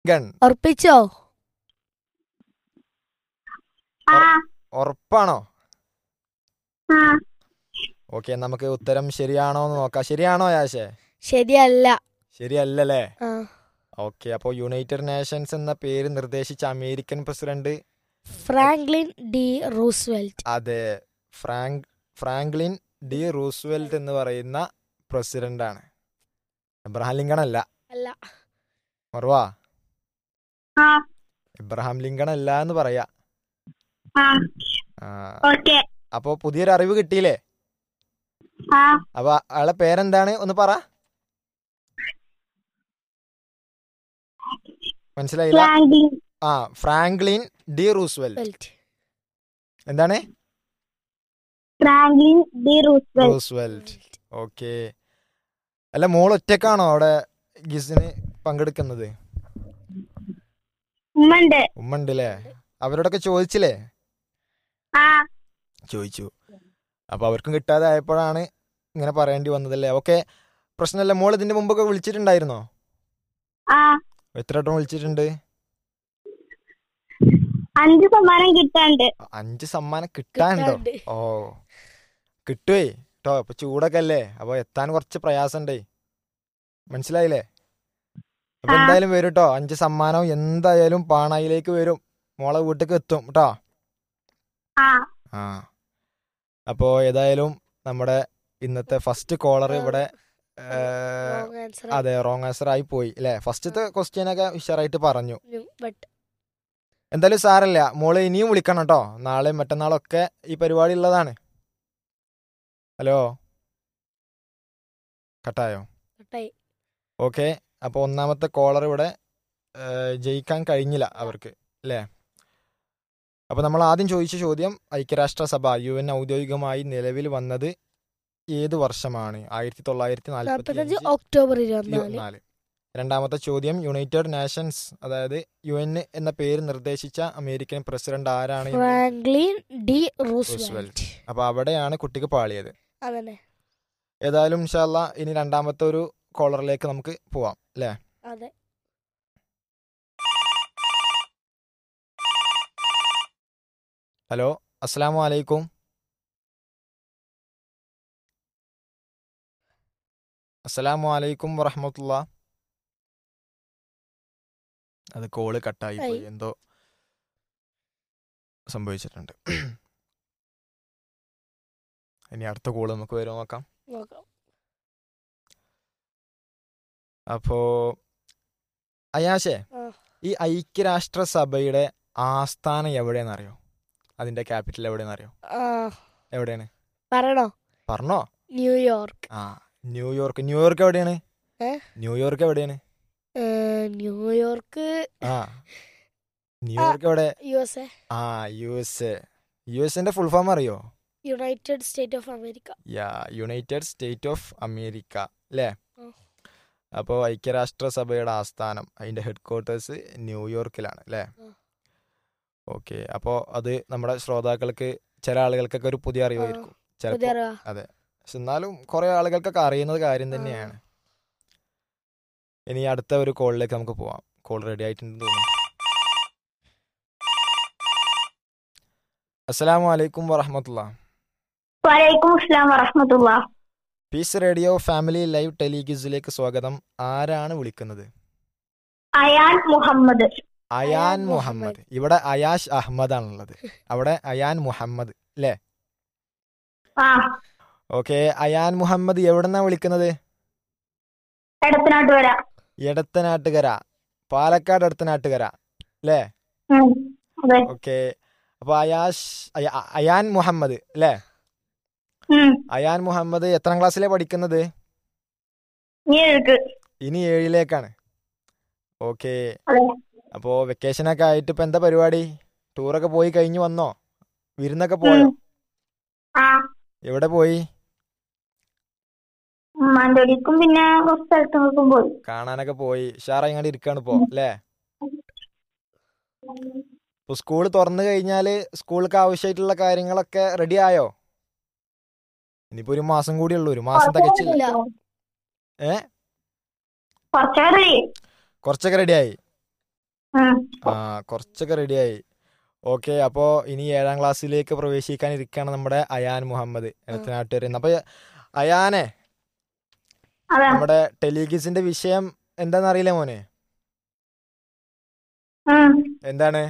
Gun. ഉറപ്പിച്ചോ? ആ ഉറപ്പാണോ? ആ ഓക്കെ, നമുക്ക് ഉത്തരം ശരിയാണോ എന്ന് നോക്കാം. ശരിയാണോ യാശേ? ശരിയല്ല. ശരിയല്ലല്ലേ? ആ, ഓക്കെ, അപ്പോൾ യുണൈറ്റഡ് നേഷൻസ് എന്ന പേര് നിർദ്ദേശിച്ച American president Franklin D Roosevelt. അതെ, ഫ്രാങ്ക്ലിൻ ഡി റൂസ്വെൽറ്റ് എന്ന് പറയുന്ന പ്രസിഡന്റാണ്. എബ്രഹാം ലിങ്കൺ അല്ല. അല്ല. മറുവാ, ആ എബ്രഹാം ലിങ്കൺ അല്ല എന്ന് പറയാ. ആ ആ, ഓക്കെ. അപ്പോൾ പുതിയൊരു അറിവ് കിട്ടിയില്ലേ? ആ അപ്പൊ അയാളെ പേരെന്താണ് ഒന്ന് പറ. മനസ്സിലായില്ല? ഫ്രാങ്ക്ലിൻ ആ, ഫ്രാങ്ക്ലിൻ ഡി റൂസ്വെൽറ്റ്. വെൽറ്റ്. എന്താണ്? Franklin D Roosevelt. Roosevelt. Okay. അല്ല, മോൾ ഒറ്റക്കാണോ അവിടെ ഗിസിന് പങ്കെടുക്കുന്നത്? ഉമ്മണ്ട്. ഉമ്മ ഉണ്ടല്ലേ? അവരോടൊക്കെ ചോദിച്ചില്ലേ? ആ ചോദിച്ചു. അപ്പൊ അവർക്കും കിട്ടാതെ ആയപ്പോഴാണ് ഇങ്ങനെ പറയേണ്ടി വന്നതല്ലേ? ഓക്കെ, പ്രശ്നമല്ല. മോൾ ഇതിന്റെ മുമ്പൊക്കെ വിളിച്ചിട്ടുണ്ടായിരുന്നോ? ആ എത്ര വട്ടം വിളിച്ചിട്ടുണ്ട്? 5 സമ്മാനം കിട്ടാണ്ട്. 5 സമ്മാനം കിട്ടാനുണ്ടോ? കിട്ടാണ്ട്. ഓ, കിട്ടുവേ കേട്ടോ. അപ്പൊ ചൂടൊക്കെ അല്ലേ, അപ്പൊ എത്താൻ കുറച്ച് പ്രയാസമുണ്ടേ. മനസ്സിലായില്ലേ? അപ്പൊ ആ. എന്തായാലും വരും കേട്ടോ. 5 സമ്മാനം എന്തായാലും പാണായിലേക്ക് വരും. മോളെ വീട്ടിലേക്ക് എത്തും കേട്ടോ. ആ ആ, അപ്പോ ഏതായാലും നമ്മുടെ ഇന്നത്തെ ഫസ്റ്റ് കോളർ ഇവിടെ Wrong answer. അതെ, റോങ് ആൻസർ ആയി പോയി അല്ലേ? ഫസ്റ്റത്തെ ക്വസ്റ്റ്യൻ ഒക്കെ ഉഷാറായിട്ട് പറഞ്ഞു. But എന്തായാലും സാരല്ല, മോള് ഇനിയും വിളിക്കണം കേട്ടോ. നാളെയും മറ്റന്നാളൊക്കെ ഈ പരിപാടി ഉള്ളതാണ്. ഹലോ, കട്ടായോ? കട്ടായി. ഓക്കെ, അപ്പോൾ ഒന്നാമത്തെ കോളർ ഇവിടെ ജയിക്കാൻ കഴിഞ്ഞില്ല അവർക്ക് അല്ലേ? അപ്പോൾ നമ്മൾ ആദ്യം ചോദിച്ച ചോദ്യം, ഐക്യരാഷ്ട്രസഭ UN ഔദ്യോഗികമായി നിലവിൽ വന്നത് ഏത് വർഷമാണ്? 1945 ഒക്ടോബർ 24. 24. രണ്ടാമത്തെ ചോദ്യം, യുണൈറ്റഡ് നേഷൻസ് അതായത് UN എന്ന പേര് നിർദ്ദേശിച്ച അമേരിക്കൻ പ്രസിഡന്റ് ആരാണ്? Franklin D Roosevelt. റൂസ്വെൽറ്റ്. അപ്പോൾ അവിടെയാണ് കുട്ടിക്ക് പാളിയത്. അതന്നെ. ഏതായാലും ഇൻഷാ അല്ലാ ഇനി രണ്ടാമത്തെ ഒരു കോളറിലേക്ക് നമുക്ക് പോവാം അല്ലേ? അതെ. ഹലോ, അസ്സലാമു അലൈക്കും. അസ്സലാമു അലൈക്കും വറഹ്മത്തുള്ളാ. അത് കോള് കട്ടായി പോയി, എന്തോ സംഭവിച്ചിട്ടുണ്ട്. ഇനി അടുത്ത കോള് നമുക്ക് വരും നോക്കാം. നോക്കാം. അപ്പോ അയാശേ, ആ. ഈ ഐക്യരാഷ്ട്രസഭയുടെ ആസ്ഥാനം എവിടെയെന്നറിയോ? അതിന്റെ ക്യാപിറ്റൽ എവിടെയെന്നറിയോ? ആ, എവിടെയാണ്? പറയണോ? പറഞ്ഞോ. ന്യൂയോർക്ക്. ആ, ന്യൂയോർക്ക്. ന്യൂയോർക്ക് എവിടെയാണ്? ഏ? ന്യൂയോർക്ക് എവിടെയാണ്? ന്യൂയോർക്ക് ആ, ന്യൂയോർക്ക് എവിടെ? USA. ആ, US. ന്റെ ഫുൾ ഫോം അറിയോ? United state of America. Yeah, United state of America അല്ലേ? ആ. അപ്പോൾ ഐക്യരാഷ്ട്രസഭയുടെ ആസ്ഥാനം, അതിന്റെ ഹെഡ് ക്വാർട്ടേഴ്സ് ന്യൂയോർക്കിലാണ് അല്ലേ? ആ. ഓക്കെ, അപ്പോൾ അത് നമ്മുടെ ശ്രോതാക്കൾക്ക് ചില ആളുകൾക്കൊക്കെ ഒരു പുതിയ അറിവായിരിക്കും ചിലപ്പോൾ. പുതിയ അറിവാ? അതെ, പക്ഷെ എന്നാലും കുറെ ആളുകൾക്കൊക്കെ അറിയുന്നത് കാര്യം ആ. തന്നെയാണ്. ഇനി അടുത്ത ഒരു കോളിലേക്ക് നമുക്ക് പോവാം. കോൾ റെഡി ആയിട്ടുണ്ടെന്ന് തോന്നുന്നു. അസ്സലാമു അലൈക്കും വറഹ്മത്തുള്ളാ. വലൈക്കും അസ്സലാം വറഹ്മത്തുള്ളാ. പീസ് റേഡിയോ ഫാമിലി ലൈവ് ടെലിഗിസിലേക്ക് സ്വാഗതം. ആരാണ് വിളിക്കുന്നത്? അയാൻ മുഹമ്മദ്. അയാൻ മുഹമ്മദ്. ഇവിടെ അയാഷ് അഹമ്മദ് ആണുള്ളത്, അവിടെ അയാൻ മുഹമ്മദ് അല്ലേ? ആ ഓക്കെ, അയാൻ മുഹമ്മദ് എവിടെന്നാ വിളിക്കുന്നത്? എടത്തനാട്ട് വരാ. എടത്തനാട്ടുകര, പാലക്കാട് എടത്തനാട്ടുകര അല്ലേ? അതെ. ഓക്കെ, അപ്പൊ അയാൻ മുഹമ്മദ് അല്ലേ? അയാൻ മുഹമ്മദ് എത്രാം ക്ലാസ്സിലെ പഠിക്കുന്നത്? നീ എഴുക്ക്. ഇനി 7ലേക്കാണ്. ഓക്കെ, അതെ. അപ്പോ വെക്കേഷനൊക്കെ ആയിട്ട് ഇപ്പൊ എന്താ പരിപാടി? ടൂറൊക്കെ പോയി കഴിഞ്ഞു വന്നോ? വിരുന്നൊക്കെ പോയോ? ആ എവിടെ പോയി? മാനന്തവാടിക്കും പിന്നെ കുറച്ച് സ്ഥലത്തും പോയി. കാണാനൊക്കെ പോയി. ഉഷാറായി ഇരിക്കാണ് ഇപ്പോ അല്ലേ? ഇപ്പൊ സ്കൂൾ തുറന്നു കഴിഞ്ഞാല് സ്കൂൾക്ക് ആവശ്യമായിട്ടുള്ള കാര്യങ്ങളൊക്കെ റെഡി ആയോ? ഇനിയിപ്പോ ഒരു മാസം കൂടി ഉള്ളൂ, ഒരു മാസം തികച്ചില്ല. ഏ, കുറച്ചൊക്കെ കുറച്ചൊക്കെ റെഡിയായി. ഉം. ആ കുറച്ചൊക്കെ റെഡിയായി. ഓക്കെ, അപ്പോൾ ഇനി 7ാം ക്ലാസ്സിലേക്ക് പ്രവേശിക്കാനിരിക്കുകയാണ് നമ്മുടെ അയാൻ മുഹമ്മദ് എഴുത്തനാട്ടുകാരൻ. അപ്പോൾ അയാനെ, അതെ. നമ്മുടെ ടെലിഗിസിന്റെ വിഷയം എന്താണെന്നറിയില്ല മോനെ? ഉം. എന്താണ്?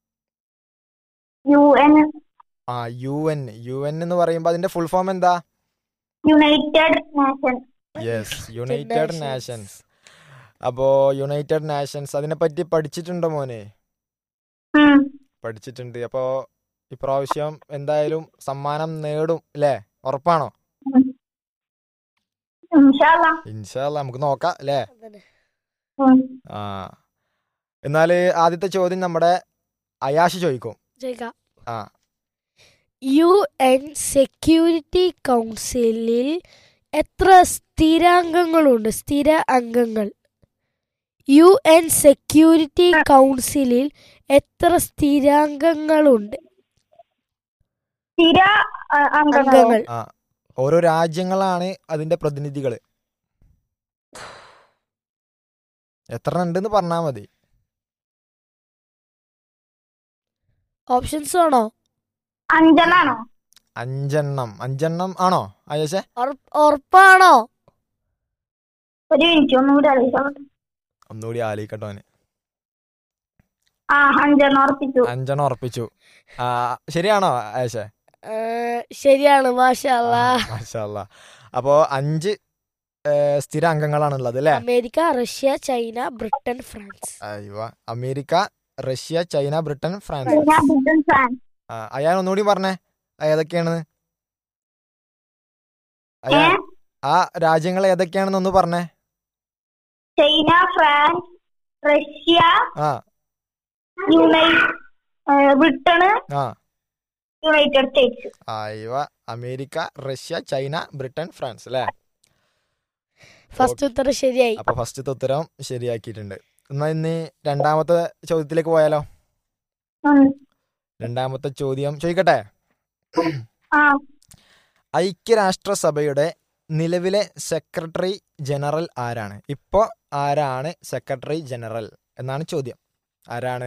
UN ആ യു എൻ എന്ന് പറയുമ്പോൾ അതിന്റെ ഫുൾ ഫോം എന്താ? United nation. Yes, United nations. അപ്പോ യുണൈറ്റഡ് നാഷൻസ് അതിനെപ്പറ്റി പഠിച്ചിട്ടുണ്ടോ മോനെ? ഉം. പഠിച്ചിട്ടുണ്ട്. അപ്പോൾ ഇപ്രാവശ്യം എന്തായാലും സമ്മാനം നേടും അല്ലേ? ഉറപ്പാണോ? ഉം. ഇൻഷാ അല്ലാ. ഇൻഷാ അല്ലാ, നമുക്ക് നോക്കാം അല്ലേ? അതന്നെ. ഉം. ആ, എന്നാൽ ആദ്യത്തെ ചോദ്യം നമ്മുടെ അയാഷ് ചോദിക്കും. ചോദിക്കാം. ആ UN സെക്യൂരിറ്റി കൗൺസിലിൽ എത്ര സ്ഥിരാംഗങ്ങളുണ്ട്? സ്ഥിര അംഗങ്ങൾ. UN സെക്യൂരിറ്റി കൗൺസിലിൽ എത്ര സ്ഥിരാംഗങ്ങളുണ്ട്? സ്ഥിര അംഗങ്ങളോ? അംഗങ്ങൾ. ആ ഓരോ രാജ്യങ്ങളാണ് അതിന്റെ പ്രതിനിധികൾ. എത്ര ഉണ്ടെന്ന് പറഞ്ഞാൽ മതി. ഓപ്ഷൻസ് ആണോ? 5 ആണോ? 5 ആണോ അയശേ? ഉറപ്പാണോ? ഒരു മിനിറ്റ് ഒന്നും കൂടി ആലോചിച്ചോട്ടെ. ഒന്നുകൂടി ആലോചിക്കട്ടോ. 5 ഉറപ്പിച്ചു. 5 ഉറപ്പിച്ചു. ആ ശരിയാണോ അയശേ? ശരിയാണ്. മാഷാ അല്ലാ. മാഷാ അല്ലാ. അപ്പോൾ 5 സ്ഥിര അംഗങ്ങളാണുള്ളത് അല്ലേ? America, Russia, China, Britain, France. അയ്യോ, America, Russia, China, Britain, France. China, Britain, France. അയാൾ ഒന്നുകൂടി പറഞ്ഞേ ഏതൊക്കെയാണ് അയാൾ? ഏ? ആ രാജ്യങ്ങൾ ഏതൊക്കെയാണെന്ന് ഒന്ന് പറഞ്ഞേ. ചൈന, ഫ്രാൻസ്, റഷ്യ, ആ ബ്രിട്ടന്, ആ യുണൈറ്റഡ് സ്റ്റേറ്റ്സ്. അയ്യോ, America, Russia, China, Britain, France അല്ലേ? ഫസ്റ്റ് ഉത്തരം ശരിയായി. അപ്പൊ ഫസ്റ്റത്തെ ഉത്തരം ശരിയാക്കിയിട്ടുണ്ട്. എന്നാ ഇനി രണ്ടാമത്തെ ചോദ്യത്തിലേക്ക് പോയാലോ? രണ്ടാമത്തെ ചോദ്യം ചോദിക്കട്ടെ. ഐക്യരാഷ്ട്രസഭയുടെ നിലവിലെ സെക്രട്ടറി ജനറൽ ആരാണ്? ഇപ്പോ ആരാണ് സെക്രട്ടറി ജനറൽ എന്നാണ് ചോദ്യം. ആരാണ്?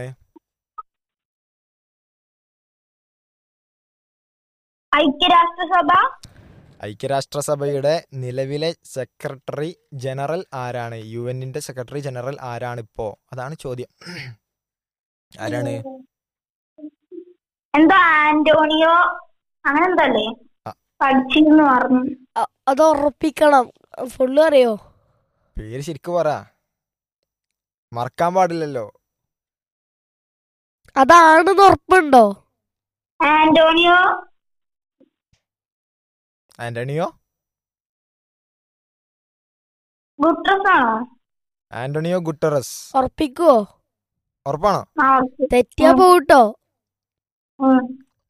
ഐക്യരാഷ്ട്രസഭയുടെ നിലവിലെ സെക്രട്ടറി ജനറൽ ആരാണ്? UN സെക്രട്ടറി ജനറൽ ആരാണ് ഇപ്പോ? അതാണ് ചോദ്യം. ആരാണ്? എന്താ ആന്റോണിയോ അങ്ങനെ എന്തല്ലേ പഠിച്ചിരുന്നു പറഞ്ഞു. അത് ഉറപ്പിക്കണം. ഫുള്ള് അറിയോ? പേര് ശരിക്കും പറ, മറക്കാൻ പാടില്ലല്ലോ. അതാണെന്ന് ഉറപ്പുണ്ടോ? ആന്റോണിയോ ഗുട്ടറസ് ആണോ? Antonio Guterres. ഉറപ്പിക്കുവോ? ഉറപ്പാണോ? തെറ്റിയാ പോട്ടോ. ഉം.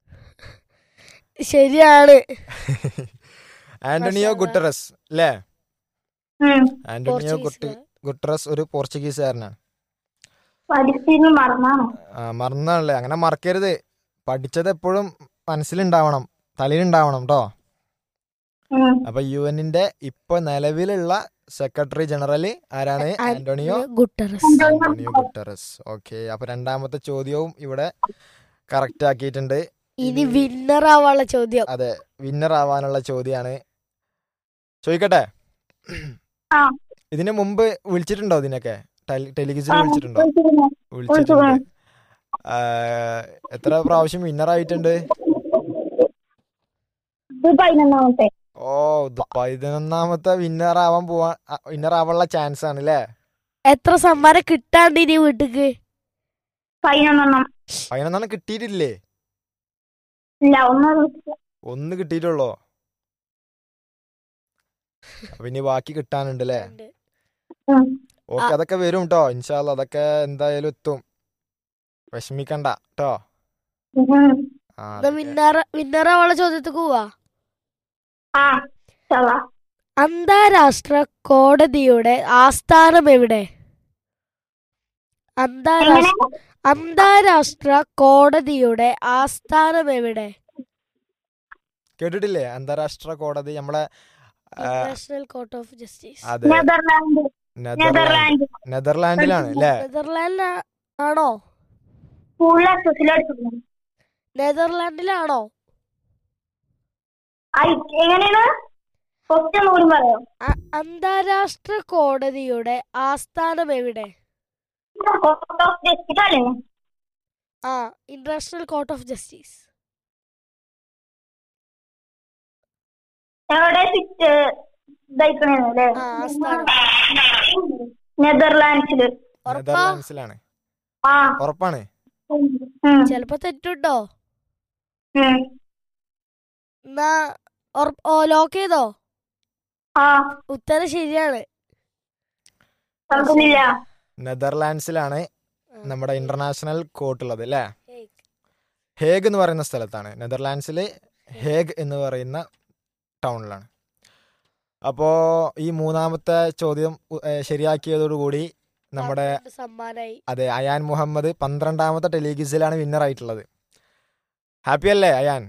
ശരിയാണ്. ആന്റോണിയോ ഗുട്ടറസ് അല്ലേ? ഉം. Antonio Portuguese. ഗുട്ടറസ് ഒരു പോർച്ചുഗീസുകാരനാണ്. പഠിച്ചിരുന്നു മറന്നാണോ? മറന്നാണല്ലേ? അങ്ങനെ മറക്കരുത്. പഠിച്ചത് എപ്പോഴും മനസ്സിലുണ്ടാവണം, തലയിലുണ്ടാവണം കേട്ടോ. അപ്പൊ UN ഇപ്പൊ നിലവിലുള്ള സെക്രട്ടറി ജനറൽ ആരാണ്? Antonio Guterres. ഓക്കെ, അപ്പൊ രണ്ടാമത്തെ ചോദ്യവും ഇവിടെ കറക്റ്റ് ആക്കിയിട്ടുണ്ട്. ഇനി വിന്നർ ആവാനുള്ള ചോദ്യം. അതെ, വിന്നർ ആവാനുള്ള ചോദ്യമാണ്. ചോദിക്കട്ടെ. ഇതിനു മുമ്പ് വിളിച്ചിട്ടുണ്ടോ? ഇതിനൊക്കെ ടെലിഗിസിൽ വിളിച്ചിട്ടുണ്ടോ? വിളിച്ചിട്ടുണ്ട്. എത്ര പ്രാവശ്യം വിന്നർ ആയിട്ടുണ്ട്? ഓ, ഇത് 11ാമത്തെ വിന്നർ ആവാനുള്ള ചാൻസ് ആണ് അല്ലേ? എത്ര സമ്മാനം കിട്ടാണ്ട് ഇനി വീട്ടിക്ക്? 11 കിട്ടിയിട്ടില്ലേ? ഒന്ന് കിട്ടിയിട്ടുള്ളോ? അപ്പൊ ഇനി ബാക്കി കിട്ടാനുണ്ട് അല്ലേ? ഓക്കെ, അതൊക്കെ വരും കേട്ടോ. ഇൻഷാ അല്ലാ അതൊക്കെ എന്തായാലും എത്തും. വിഷമിക്കണ്ട കേട്ടോ. വിന്നർ ആവാനുള്ള ചോദ്യത്തിക്ക് പോവാ. അന്താരാഷ്ട്ര കോടതിയുടെ ആസ്ഥാനം എവിടെ? അന്താരാഷ്ട്ര കോടതിയുടെ ആസ്ഥാനം എവിടെ? കേട്ടിട്ടില്ലേ? അന്താരാഷ്ട്ര കോടതി നമ്മളെ ഇന്റർനാഷണൽ കോർട്ട് ഓഫ് ജസ്റ്റിസ്. അതെ, നെതർലാൻഡിലാണ് അല്ലേ? ആണോ? ഫുൾ ആക്സസിൽ അടിച്ചിരുന്നു. നെതർലാൻഡിലാണോ? എങ്ങനെയാണ് ക്വസ്റ്റ്യൻ കൂടി പറയാം? അന്താരാഷ്ട്ര കോടതിയുടെ ആസ്ഥാനം എവിടെ? കോർട്ട് ഓഫ് ജസ്റ്റിസ് അല്ലേ? ആ, ഇന്റർനാഷണൽ കോർട്ട് ഓഫ് ജസ്റ്റിസ്. ഞങ്ങളുടെ ഇതായിക്കണല്ലേ? ആസ്ഥാനം നെതർലാൻഡ്സില്. ഉറപ്പാ? നെതർലാൻഡ്സിലാണ്. ആ. ഉറപ്പാണ്? ചെലപ്പോ തെറ്റുണ്ടോ? ഉം. എന്നാ ലോക്ക് ചെയ്തോ? ആ. ഉത്തരം ശരിയാണ്. തർക്കമില്ല. നെതർലാൻഡ്സിലാണ് നമ്മുടെ ഇന്റർനാഷണൽ കോർട്ട് ഉള്ളത് അല്ലേ? ഹേഗ്. ഹേഗ് എന്ന് പറയുന്ന സ്ഥലത്താണ്. നെതർലാൻഡ്സിൽ ഹേഗ് എന്ന് പറയുന്ന ടൗണിലാണ്. അപ്പോൾ ഈ മൂന്നാമത്തെ ചോദ്യം ശരിയാക്കിയതോടുകൂടി നമ്മുടെ സമ്മാനായി. അതെ, അയാൻ മുഹമ്മദ് 12ാമത്തെ ടെലിഗിസിലാണ് വിന്നർ ആയിട്ടുള്ളത്. ഹാപ്പി അല്ലേ അയാൻ?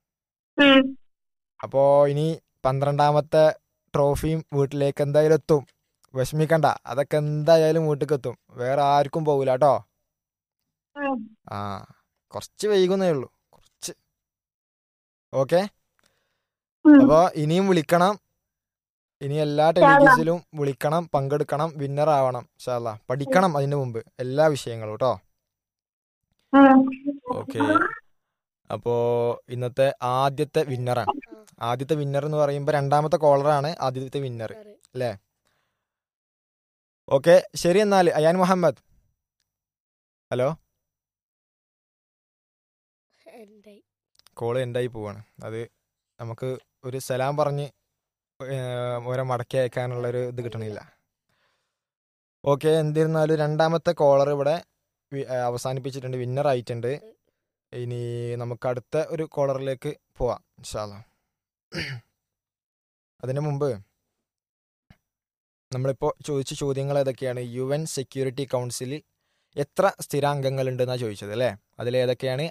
അപ്പോൾ ഇനി 12ാമത്തെ ട്രോഫിയും വീട്ടിലേക്ക് എന്തായാലും എത്തും. വിഷമിക്കണ്ട, അതൊക്കെ എന്തായാലും വീട്ടിലേക്ക് എത്തും. വേറെ ആർക്കും പോകില്ല കേട്ടോ. ആ, കുറച്ച് വൈകുന്നേ ഉള്ളൂ, കുറച്ച്. ഓക്കെ, അപ്പോൾ ഇനിയും വിളിക്കണം. ഇനി എല്ലാ ടെലിഗിസിലും വിളിക്കണം, പങ്കെടുക്കണം, വിന്നർ ആവണം. ഇൻഷാ അല്ലാ. പഠിക്കണം അതിന് മുമ്പ് എല്ലാ വിഷയങ്ങളും കേട്ടോ. ഓക്കെ, അപ്പോൾ ഇന്നത്തെ ആദ്യത്തെ വിന്നറാണ്. ആദ്യത്തെ വിന്നർ എന്ന് പറയുമ്പോൾ രണ്ടാമത്തെ കോളറാണ് ആദ്യത്തെ വിന്നർ അല്ലേ? ഓക്കെ, ശരി. എന്നാൽ അയാൻ മുഹമ്മദ്, ഹലോ, കോള് എൻഡായി പോവാണ്. അത് നമുക്ക് ഒരു സലാം പറഞ്ഞ് ഓരോ മടക്കി അയക്കാനുള്ളൊരു ഇത് കിട്ടണില്ല. ഓക്കെ, എന്നിരുന്നാലും രണ്ടാമത്തെ കോളർ ഇവിടെ അവസാനിപ്പിച്ചിട്ടുണ്ട്, വിന്നർ ആയിട്ടുണ്ട്. ഇനി നമുക്ക് അടുത്ത ഒരു കോളറിലേക്ക് പോവാം ഇൻഷാ അല്ലാ. അതിനു മുമ്പ് നമ്മളിപ്പോൾ ചോദിച്ച ചോദ്യങ്ങൾ ഏതൊക്കെയാണ്? UN സെക്യൂരിറ്റി കൗൺസിലിൽ എത്ര സ്ഥിരാംഗങ്ങളുണ്ടെന്നാണ് ചോദിച്ചത് അല്ലേ? അതിലേതൊക്കെയാണ്?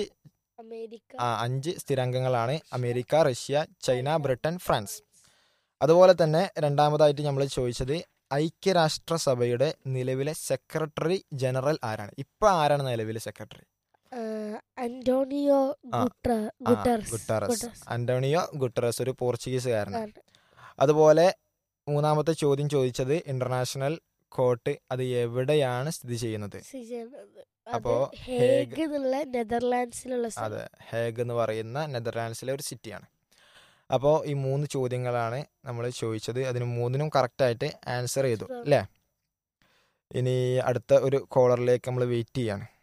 5 സ്ഥിരാംഗങ്ങളാണ്. America, Russia, China, Britain, France. അതുപോലെ തന്നെ രണ്ടാമതായിട്ട് നമ്മൾ ചോദിച്ചത് ഐക്യരാഷ്ട്രസഭയുടെ നിലവിലെ സെക്രട്ടറി ജനറൽ ആരാണ്? ഇപ്പൊ ആരാണ് നിലവിലെ secretary? Antonio Guterres. Antonio Guterres, ഒരു പോർച്ചുഗീസുകാരനാണ്. അതുപോലെ മൂന്നാമത്തെ ചോദ്യം ചോദിച്ചത് ഇന്റർനാഷണൽ കോർട്ട് അത് എവിടെയാണ് സ്ഥിതി ചെയ്യുന്നത്? അപ്പോ നെതർലാൻഡ്സിലുള്ള. അതെ, ഹേഗ് എന്ന് പറയുന്ന നെതർലാൻഡ്സിലെ ഒരു സിറ്റിയാണ്. അപ്പോൾ ഈ 3 ചോദ്യങ്ങളാണ് നമ്മൾ ചോദിച്ചത്. അതിന് 3നും കറക്റ്റായിട്ട് ആൻസർ ചെയ്തു അല്ലേ? ഇനി അടുത്ത ഒരു കോളറിലേക്ക് നമ്മൾ വെയിറ്റ് ചെയ്യാണ്.